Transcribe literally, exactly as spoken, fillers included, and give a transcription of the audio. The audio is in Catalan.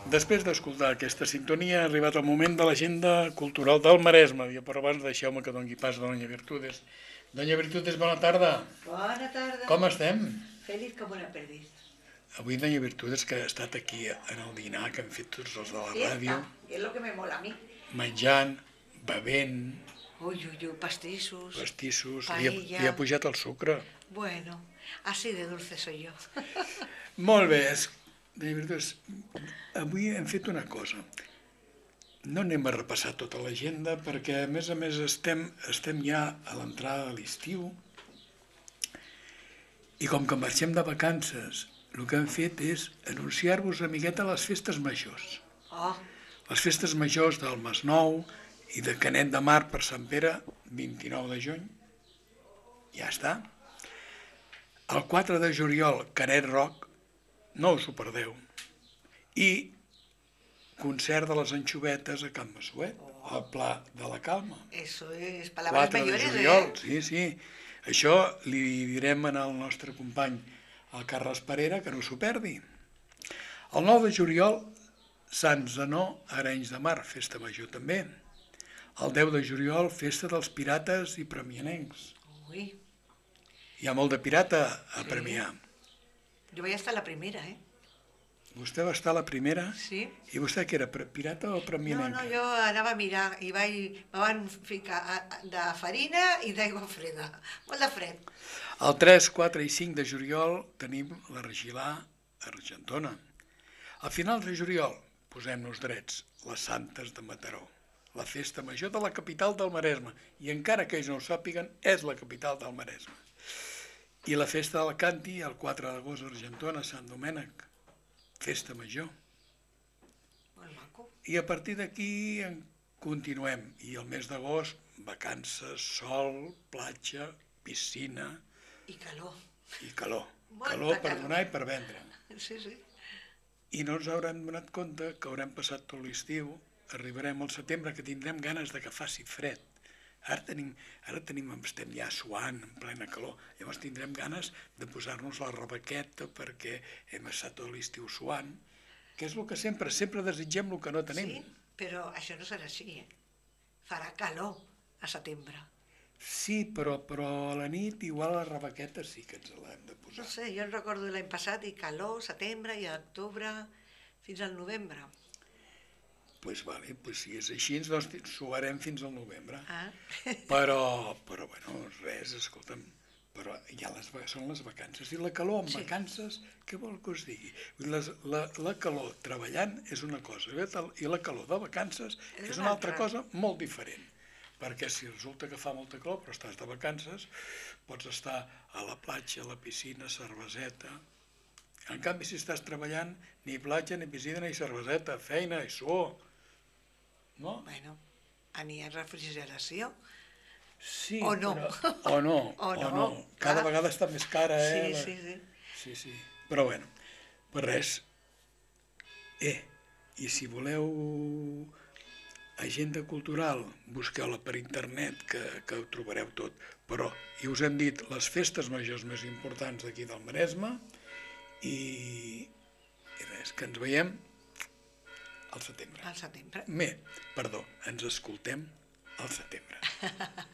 Després d'escoltar aquesta sintonia ha arribat el moment de l'agenda cultural del Maresme. I però abans deixeu-me que doni pas a Doña Virtudes. Doña Virtudes, bona tarda. Bona tarda. Com estem? Feliz com una perdiz. Avui Doña Virtudes, que ha estat aquí en el dinar que han fet tots els de la Fiesta, ràdio, que es lo que me mola a mí. menjant, bevent, Uy, uy, uy, pastissos, pastissos, li ha, paella. li ha pujat el sucre. Bueno, así de dulce soy yo. Molt bé, és... Doña Virtudes, avui hem fet una cosa. No anem a repassar tota l'agenda perquè, a més a més, estem, estem ja a l'entrada de l'estiu i com que marxem de vacances, el que hem fet és anunciar-vos una miqueta les festes majors. Oh, Les festes majors del Masnou i de Canet de Mar per Sant Pere, vint-i-nou de juny. Ja està. El quatre de juliol, Canet Roc, no us ho perdeu. I concert de les anxovetes a Can Massuet, al Pla de la Calma. eso es palabras quatre de mayores, juliol, ¿eh? sí, sí. Això li direm al nostre company, el Carles Parera, que no s'ho perdi. El nou de juliol, Sant Zenó, Arenys de Mar, festa major també. El deu de juliol, festa dels pirates i premianencs. Uy, Hi ha molt de pirata a Sí. premiar. yo voy hasta la primera, ¿eh? Vostè va estar a la primera? Sí. I vostè què era, pre- pirata o No, premianenca? no, jo anava a mirar i vaig, me van ficar a- a- de farina i d'aigua freda. Molt de fred. El tres, quatre i cinc de juliol tenim la Regilà a Argentona. A finals de juliol, posem-nos drets, les Santes de Mataró, la festa major de la capital del Maresme, i encara que ells no ho sàpiguen, és la capital del Maresme. I la festa del Canti, el quatre d'agost a Argentona, Sant Domènec, festa major. Molt maco. I a partir d'aquí en continuem. I el mes d'agost, vacances, sol, platja, piscina I calor. i calor. Molta Calor per calor. donar i per vendre. Sí, sí. I no ens haurem donat compte que haurem passat tot l'estiu, arribarem al setembre, que tindrem ganes de que faci fred. Ara tenim, ara tenim, estem ja suant, en plena calor, llavors tindrem ganes de posar-nos la rebequeta perquè hem estat tot l'estiu suant, que és el que sempre, sempre desitgem el que no tenim. Sí, però això no serà així, eh? Farà calor a setembre. Sí, però, però a la nit igual la rebequeta sí que ens l'hem de No posar. sé, jo en recordo l'any passat i calor, setembre i octubre fins al novembre. Doncs pues vale, pues si és així, doncs suarem fins al novembre. Ah. Però, però bueno, res, escolta'm, però ja les, va- són les vacances. I la calor amb Sí. vacances, què vol que us digui? Vull dir, Les, la, la calor treballant és una cosa, i la calor de vacances És és una una altra altra. cosa molt diferent. Perquè si resulta que fa molta calor, però estàs de vacances, pots estar a la platja, a la piscina, cerveseta. En canvi, si estàs treballant, ni platja, ni piscina, ni cerveseta, feina i suor. No? Bueno, anirà refrigeració. Sí, O no. Però, o no, O o no, no. Cada clar. vegada està més cara, eh? Sí, la- sí, sí. Sí, sí. Però bueno, per res. Eh, i si voleu agenda cultural, busqueu-la per internet, que, que ho trobareu tot. Però, i us hem dit, les festes majors més importants d'aquí del Maresme, i, i res, que ens veiem al setembre. Al setembre. Bé, perdó, ens escoltem al setembre.